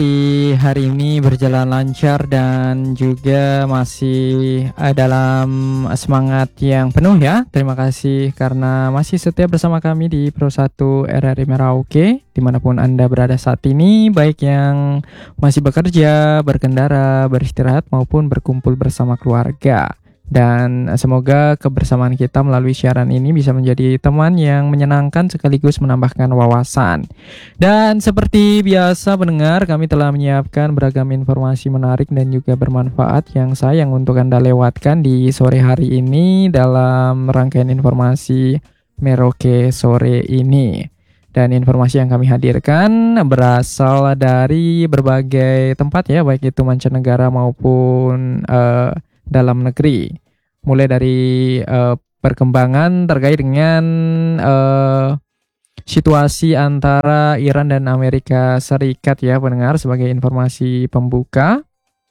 Di hari ini berjalan lancar dan juga masih dalam semangat yang penuh ya. Terima kasih karena masih setia bersama kami di Pro 1 RRI Merauke dimanapun Anda berada saat ini, baik yang masih bekerja, berkendara, beristirahat maupun berkumpul bersama keluarga. Dan semoga kebersamaan kita melalui siaran ini bisa menjadi teman yang menyenangkan sekaligus menambahkan wawasan. Dan seperti biasa pendengar, kami telah menyiapkan beragam informasi menarik dan juga bermanfaat yang sayang untuk Anda lewatkan di sore hari ini dalam rangkaian informasi Merauke sore ini. Dan informasi yang kami hadirkan berasal dari berbagai tempat ya, baik itu mancanegara maupun dalam negeri. Mulai dari perkembangan terkait dengan situasi antara Iran dan Amerika Serikat ya pendengar, sebagai informasi pembuka.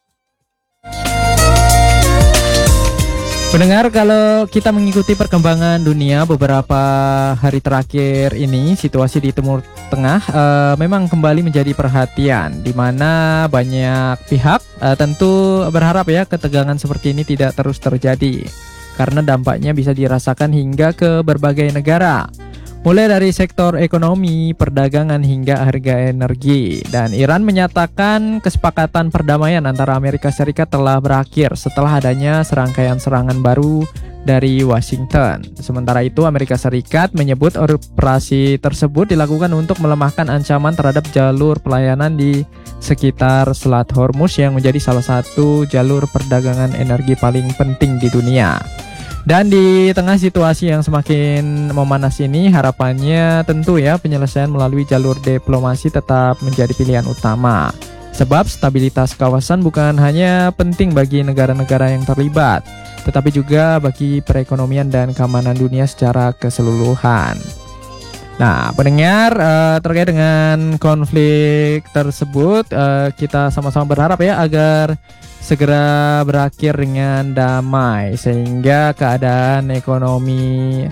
Pendengar, kalau kita mengikuti perkembangan dunia beberapa hari terakhir ini, situasi di Timur Tengah memang kembali menjadi perhatian, di mana banyak pihak tentu berharap ya ketegangan seperti ini tidak terus terjadi, karena dampaknya bisa dirasakan hingga ke berbagai negara. Mulai dari sektor ekonomi, perdagangan hingga harga energi. Dan Iran menyatakan kesepakatan perdamaian antara Amerika Serikat telah berakhir setelah adanya serangkaian serangan baru dari Washington. Sementara itu Amerika Serikat menyebut operasi tersebut dilakukan untuk melemahkan ancaman terhadap jalur pelayanan di sekitar Selat Hormuz yang menjadi salah satu jalur perdagangan energi paling penting di dunia. Dan di tengah situasi yang semakin memanas ini, harapannya tentu ya penyelesaian melalui jalur diplomasi tetap menjadi pilihan utama. Sebab stabilitas kawasan bukan hanya penting bagi negara-negara yang terlibat, tetapi juga bagi perekonomian dan keamanan dunia secara keseluruhan. Nah, pendengar, terkait dengan konflik tersebut, kita sama-sama berharap ya agar segera berakhir dengan damai, sehingga keadaan ekonomi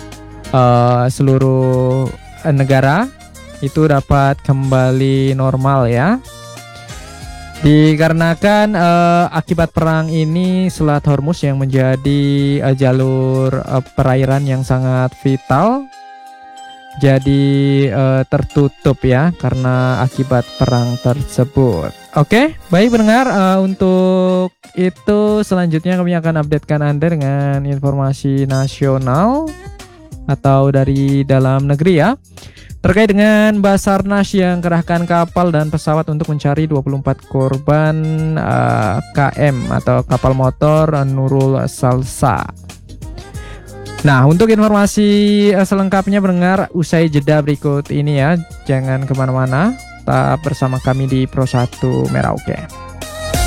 seluruh negara itu dapat kembali normal ya. Dikarenakan akibat perang ini, Selat Hormuz yang menjadi jalur perairan yang sangat vital jadi tertutup ya karena akibat perang tersebut. Oke, baik pendengar, untuk itu selanjutnya kami akan updatekan Anda dengan informasi nasional atau dari dalam negeri ya. Terkait dengan Basarnas yang kerahkan kapal dan pesawat untuk mencari 24 korban KM atau kapal motor Nurul Salsa. Nah, untuk informasi selengkapnya pendengar usai jeda berikut ini ya. Jangan kemana-mana, tetap bersama kami di Pro 1 Merauke.